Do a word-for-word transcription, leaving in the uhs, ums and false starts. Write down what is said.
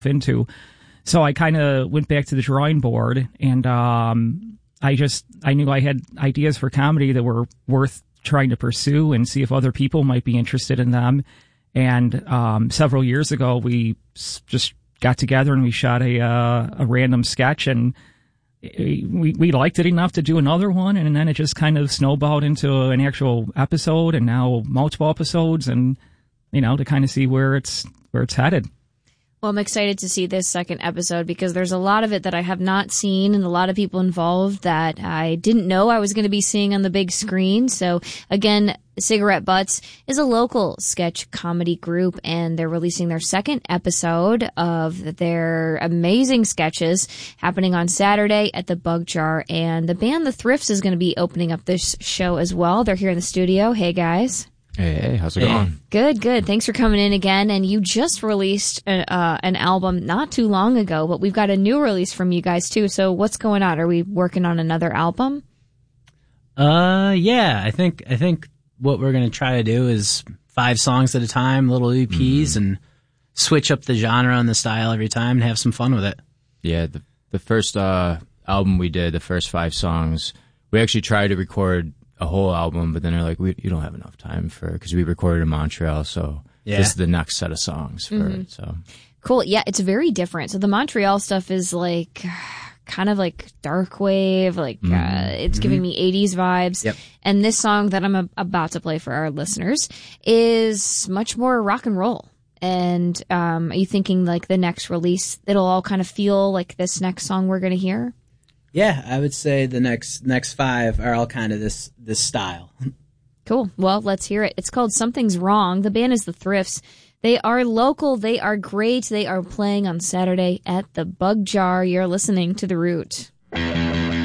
into. So I kind of went back to the drawing board, and um, I just I knew I had ideas for comedy that were worth trying to pursue and see if other people might be interested in them. And um, several years ago, we just got together and we shot a uh, a random sketch, and we we liked it enough to do another one, and then it just kind of snowballed into an actual episode, and now multiple episodes, and you know, to kind of see where it's where it's headed. Well, I'm excited to see this second episode because there's a lot of it that I have not seen and a lot of people involved that I didn't know I was going to be seeing on the big screen. So again, Cigarette Butts is a local sketch comedy group, and they're releasing their second episode of their amazing sketches happening on Saturday at the Bug Jar. And the band The Thrifts is going to be opening up this show as well. They're here in the studio. Hey, guys. Hey, hey, how's it going? Good, good. Thanks for coming in again. And you just released a, uh, an album not too long ago, but we've got a new release from you guys too. So what's going on? Are we working on another album? Uh, yeah. I think I think what we're gonna try to do is five songs at a time, little E Ps, mm-hmm. and switch up the genre and the style every time and have some fun with it. Yeah, the the first uh, album we did, the first five songs, we actually tried to record a whole album, but then they're like, we you don't have enough time for, because we recorded in Montreal, so yeah. This is the next set of songs for mm-hmm. it. So cool. Yeah, it's very different. So the Montreal stuff is like kind of like dark wave, like mm-hmm. uh, it's mm-hmm. giving me eighties vibes. Yep. And this song that I'm a- about to play for our listeners is much more rock and roll. And um, are you thinking like the next release, it'll all kind of feel like this next song we're going to hear? Yeah, I would say the next next five are all kind of this this style. Cool. Well, let's hear it. It's called Something's Wrong. The band is The Thrifts. They are local. They are great. They are playing on Saturday at the Bug Jar. You're listening to The Root.